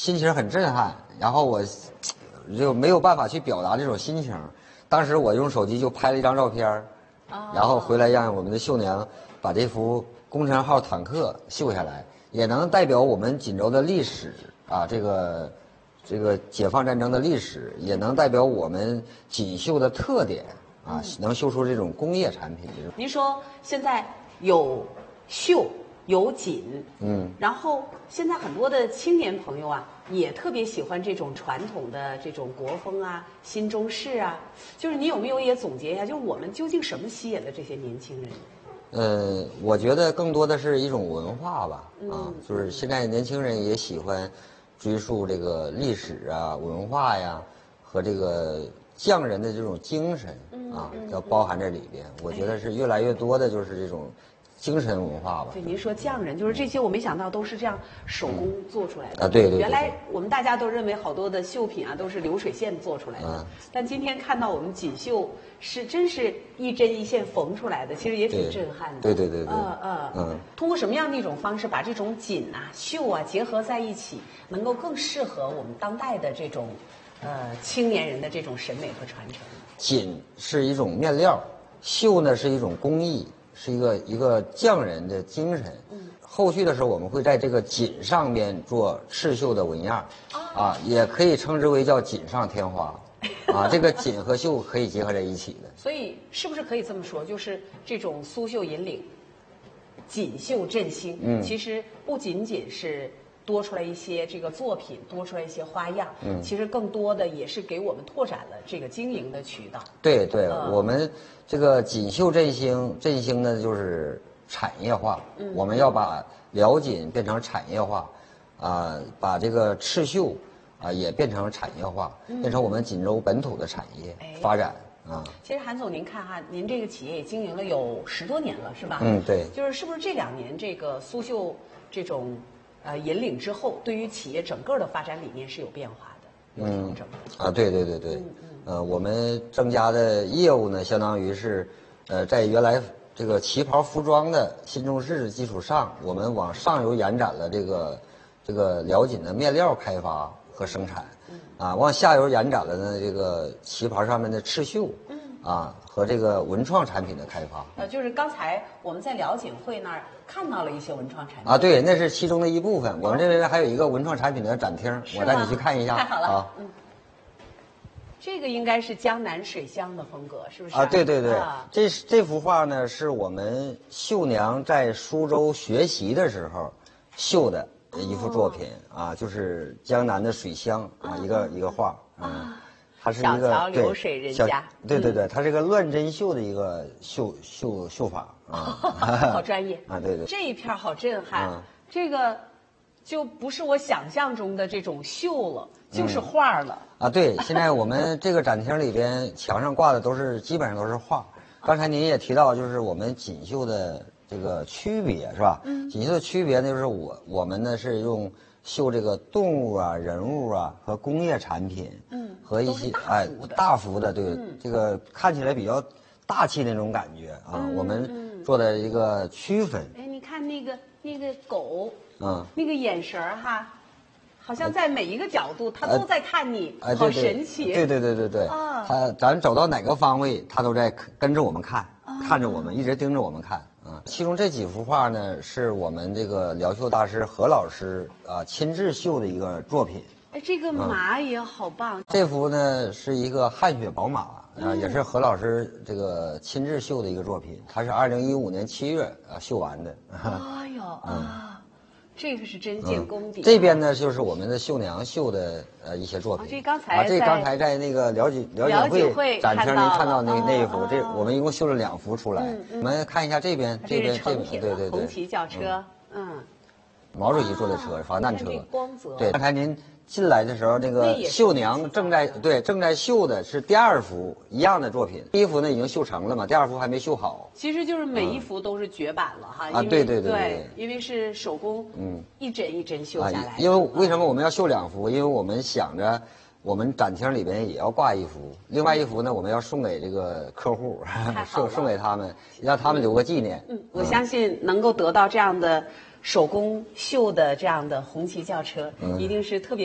心情很震撼，然后我就没有办法去表达这种心情。当时我用手机就拍了一张照片，然后回来让我们的绣娘把这幅工程号坦克绣下来，也能代表我们锦州的历史啊，这个解放战争的历史，也能代表我们锦绣的特点啊，能绣出这种工业产品。 您说现在有绣有锦，然后现在很多的青年朋友啊，也特别喜欢这种传统的这种国风啊、新中式啊，就是你有没有也总结一下，就是我们究竟什么吸引了这些年轻人？ 我觉得更多的是一种文化吧，就是现在年轻人也喜欢追溯这个历史啊、文化呀和这个匠人的这种精神啊，要包含在里边。我觉得是越来越多的就是这种精神文化吧。 对，您说匠人，就是这些，我没想到都是这样手工做出来的。 对。 原来我们大家都认为好多的绣品啊都是流水线做出来的，但今天看到我们锦绣是真是一针一线缝出来的，其实也挺震撼的。 对。 通过什么样的一种方式把这种锦啊、绣啊结合在一起，能够更适合我们当代的这种青年人的这种审美和传承？ 锦是一种面料，绣呢是一种工艺。是一个匠人的精神，后续的时候我们会在这个锦上面做刺绣的纹样，也可以称之为叫锦上添花，这个锦和绣可以结合在一起的。 所以是不是可以这么说，就是这种苏绣引领，锦绣振兴，其实不仅仅是多出来一些这个作品，多出来一些花样，其实更多的也是给我们拓展了这个经营的渠道。 对，我们这个锦绣振兴呢就是产业化，我们要把辽锦变成产业化，把这个刺绣也变成产业化，变成我们锦州本土的产业发展。 其实韩总，您看哈，您这个企业也经营了有10多年了，是吧？ 对。 是不是这2年这个苏绣这种引领之后，对于企业整个的发展理念是有变化的，有调整。 对。我们增加的业务呢，相当于是，在原来这个旗袍服装的新中式的基础上，我们往上游延展了这个辽锦的面料开发和生产，往下游延展了呢这个旗袍上面的刺绣，和这个文创产品的开发。 就是刚才我们在辽锦会那儿看到了一些文创产品。 对，那是其中的一部分。我们这边还有一个文创产品的展厅，我带你去看一下。 太好了。这个应该是江南水乡的风格，是不是？ 对。这幅画呢，是我们绣娘在苏州学习的时候绣的一幅作品就是江南的水乡一个画它是一个小桥流水人家。 对，它是一个乱针绣的一个绣法好专业对。 这一片好震撼，这个就不是我想象中的这种绣了，就是画了。 对，现在我们这个展厅里边墙上挂的基本上都是画。刚才您也提到，就是我们锦绣的这个区别是吧？锦绣的区别呢，就是我们呢是用绣这个动物啊、人物啊和工业产品，和一些大幅的，对，这个看起来比较大气那种感觉我们做的一个区分。 你看那个狗，那个眼神哈。好像在每一个角度，他都在看你，好神奇。 对。咱走到哪个方位，他都在跟着我们看，看着我们，一直盯着我们看其中这几幅画呢，是我们这个辽绣大师何老师亲自绣的一个作品。 这个马也好棒。 这幅呢是一个汗血宝马也是何老师这个亲自绣的一个作品，他是2015年7月绣完的。 这个是真见功底。 这边呢就是我们的绣娘绣的一些作品。 这刚才在那个辽锦会展厅您看到那一幅，我们一共绣了2幅出来。我们看一下这边， 对，红旗轿车， 毛主席坐的车，防弹车。 光泽。 对，刚才您进来的时候，那个绣娘正在绣的是第2幅一样的作品。第1幅呢已经绣成了嘛，第2幅还没绣好。 其实就是每一幅都是绝版了哈。对，因为是手工，一针一针绣下来。 因为为什么我们要绣2幅？因为我们想着我们展厅里边也要挂1幅，另外1幅呢我们要送给这个客户，送给他们，让他们留个纪念。 我相信能够得到这样的手工绣的这样的红旗轿车，一定是特别。